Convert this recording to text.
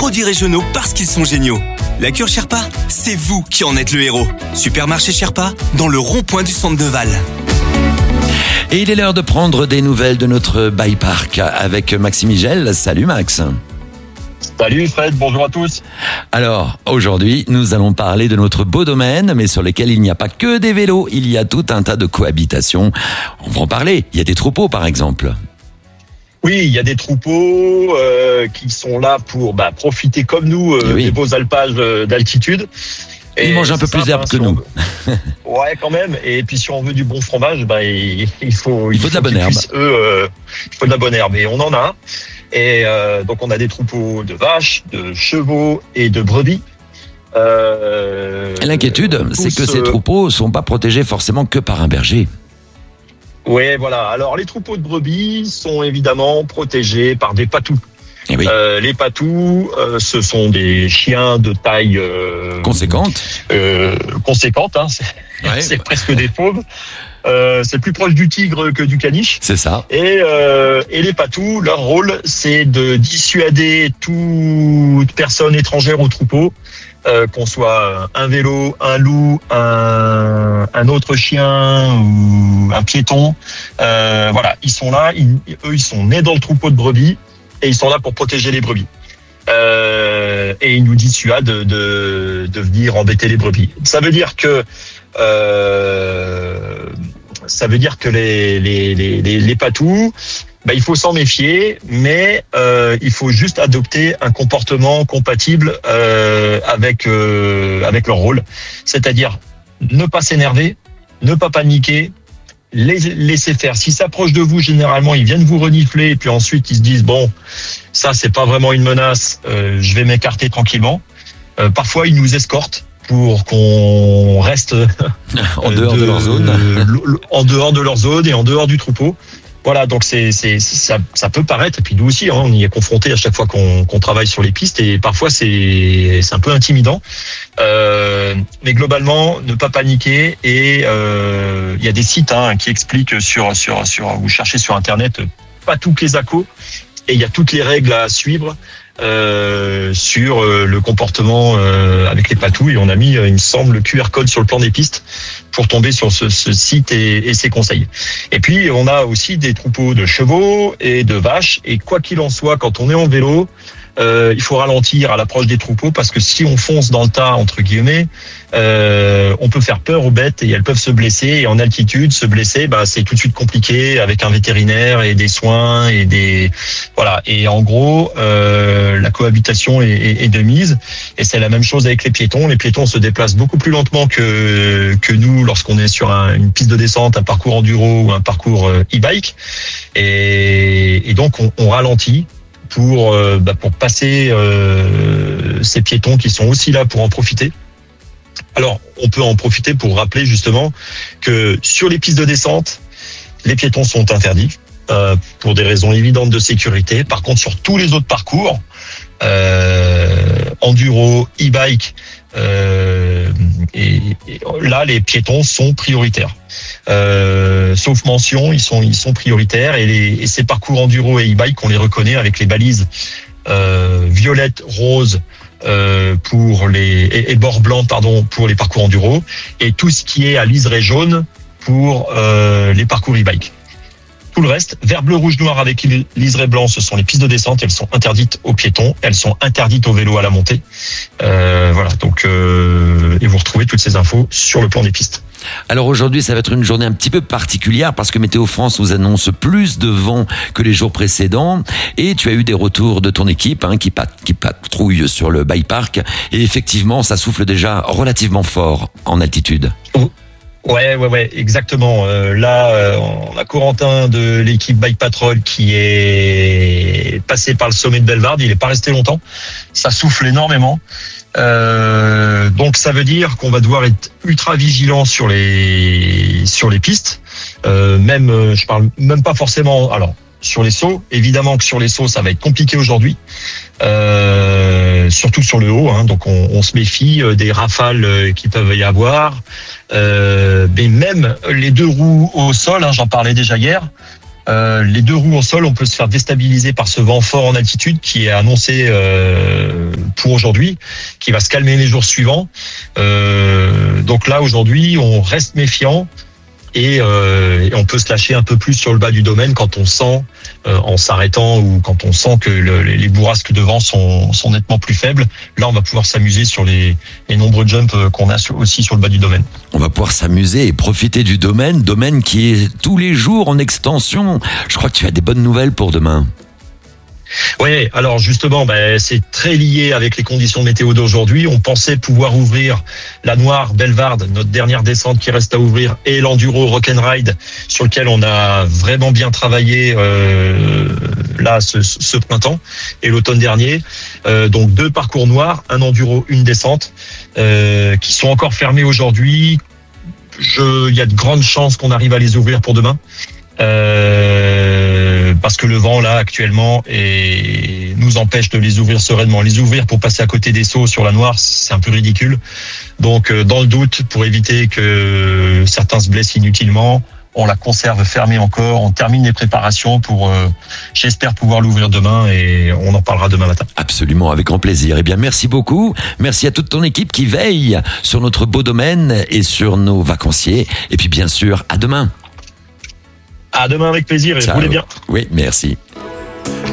produits régionaux parce qu'ils sont géniaux. La cure Sherpa, c'est vous qui en êtes le héros. Supermarché Sherpa, dans le rond-point du centre de Val. Et il est l'heure de prendre des nouvelles de notre Bike Park avec Maxime Migel. Salut Max. Salut Fred, bonjour à tous. Alors, aujourd'hui, nous allons parler de notre beau domaine, mais sur lequel il n'y a pas que des vélos, il y a tout un tas de cohabitations. On va en parler, il y a des troupeaux par exemple. Oui, il y a des troupeaux qui sont là pour profiter comme nous des beaux alpages d'altitude. Ils mangent un peu plus d'herbe que nous. Ouais, quand même. Et puis si on veut du bon fromage, il faut de la bonne herbe. Il faut de la bonne herbe et on en a. Et donc on a des troupeaux de vaches, de chevaux et de brebis. L'inquiétude, c'est que ces troupeaux sont pas protégés forcément que par un berger. Oui, voilà. Alors les troupeaux de brebis sont évidemment protégés par des patous. Eh oui. Les patous, ce sont des chiens de taille conséquente. Hein, c'est presque des fauves. C'est plus proche du tigre que du caniche. C'est ça. Et les patous, leur rôle, c'est de dissuader toute personne étrangère au troupeau, qu'on soit un vélo, un loup, un autre chien ou un piéton. Voilà, ils sont là. Ils sont nés dans le troupeau de brebis et ils sont là pour protéger les brebis. Et ils nous dissuadent de venir embêter les brebis. Ça veut dire que les patous, il faut s'en méfier, mais il faut juste adopter un comportement compatible avec leur rôle, c'est-à-dire ne pas s'énerver, ne pas paniquer, les laisser faire. S'ils s'approchent de vous, généralement ils viennent vous renifler et puis ensuite ils se disent ça c'est pas vraiment une menace, je vais m'écarter tranquillement. Parfois ils nous escortent pour qu'on reste en dehors de leur zone, en dehors de leur zone et en dehors du troupeau. Voilà, donc ça peut paraître, et puis nous aussi, on y est confronté à chaque fois qu'on travaille sur les pistes, et parfois c'est un peu intimidant. Mais globalement, ne pas paniquer, et il y a des sites qui expliquent vous cherchez sur internet Patou Kezako, et il y a toutes les règles à suivre sur le comportement avec les patous, et on a mis, il me semble, le QR code sur le plan des pistes pour tomber sur ce site et ses conseils. Et puis on a aussi des troupeaux de chevaux et de vaches, et quoi qu'il en soit, quand on est en vélo, il faut ralentir à l'approche des troupeaux, parce que si on fonce dans le tas, entre guillemets, on peut faire peur aux bêtes et elles peuvent se blesser, et en altitude se blesser, c'est tout de suite compliqué avec un vétérinaire et des soins et voilà. Et en gros, la cohabitation est de mise, et c'est la même chose avec les piétons. Les piétons se déplacent beaucoup plus lentement que nous lorsqu'on est sur une piste de descente, un parcours enduro ou un parcours e-bike, et donc on ralentit pour passer ces piétons qui sont aussi là pour en profiter. Alors, on peut en profiter pour rappeler justement que sur les pistes de descente, les piétons sont interdits pour des raisons évidentes de sécurité. Par contre, sur tous les autres parcours, enduro, e-bike, et là, les piétons sont prioritaires. Sauf mention, ils sont prioritaires, et ces parcours enduro et e-bike, on les reconnaît avec les balises violettes, roses et bord blanc pour les parcours enduro, et tout ce qui est à liseré jaune pour les parcours e-bike. Tout le reste, vert, bleu, rouge, noir avec liseré blanc, ce sont les pistes de descente. Elles sont interdites aux piétons, elles sont interdites aux vélos à la montée. Voilà, donc et vous retrouvez toutes ces infos sur le plan des pistes. Alors aujourd'hui, ça va être une journée un petit peu particulière parce que Météo France nous annonce plus de vent que les jours précédents, et tu as eu des retours de ton équipe qui patrouille sur le Bike Park, et effectivement, ça souffle déjà relativement fort en altitude. Ouais, exactement. Là, on a Corentin de l'équipe Bike Patrol qui est passé par le sommet de Bellevarde. Il n'est pas resté longtemps. Ça souffle énormément. Donc ça veut dire qu'on va devoir être ultra vigilant sur les pistes. Je parle même pas forcément. Alors sur les sauts, évidemment que sur les sauts, ça va être compliqué aujourd'hui. Surtout sur le haut, donc on se méfie des rafales qui peuvent y avoir, mais même les deux roues au sol, j'en parlais déjà hier, les deux roues au sol, on peut se faire déstabiliser par ce vent fort en altitude qui est annoncé aujourd'hui, qui va se calmer les jours suivants. Donc là, aujourd'hui, on reste méfiant. Et on peut se lâcher un peu plus sur le bas du domaine quand on sent, en s'arrêtant ou quand on sent que les bourrasques devant sont nettement plus faibles. Là, on va pouvoir s'amuser sur les nombreux jumps qu'on a aussi sur le bas du domaine. On va pouvoir s'amuser et profiter du domaine qui est tous les jours en extension. Je crois que tu as des bonnes nouvelles pour demain. Oui, alors justement, c'est très lié avec les conditions météo d'aujourd'hui. On pensait pouvoir ouvrir la Noire Bellevarde, notre dernière descente qui reste à ouvrir, et l'Enduro Rock'n'Ride, sur lequel on a vraiment bien travaillé là ce printemps et l'automne dernier. Donc 2 parcours noirs, un enduro, une descente, qui sont encore fermés aujourd'hui. Il y a de grandes chances qu'on arrive à les ouvrir pour demain. Parce que le vent là actuellement nous empêche de les ouvrir sereinement. Les ouvrir pour passer à côté des sauts sur la Noire, c'est un peu ridicule. Donc dans le doute, pour éviter que certains se blessent inutilement, on la conserve fermée encore. On termine les préparations pour, j'espère pouvoir l'ouvrir demain, et on en parlera demain matin. Absolument, avec grand plaisir. Eh bien, merci beaucoup. Merci à toute ton équipe qui veille sur notre beau domaine et sur nos vacanciers. Et puis bien sûr, à demain. À demain avec plaisir, et Ciao. roulez bien. Oui, merci.